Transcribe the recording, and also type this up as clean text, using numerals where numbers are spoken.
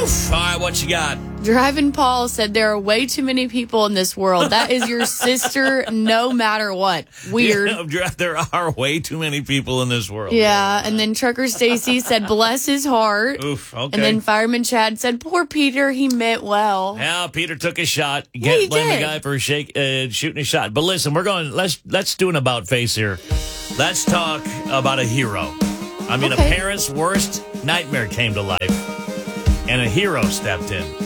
Oof. All right, what you got? Driving Paul said there are way too many people in this world. That is your sister no matter what. Weird. Yeah, there are way too many people in this world. Yeah, and then Trucker Stacy said bless his heart. Oof, okay. And then Fireman Chad said poor Peter, he meant well. Yeah, Peter took a shot. You Yeah, he can't blame the did. guy for shooting a shot. But listen, let's do an about face here. Let's talk about a hero. I mean, Okay. a parent's worst nightmare came to life, and a hero stepped in.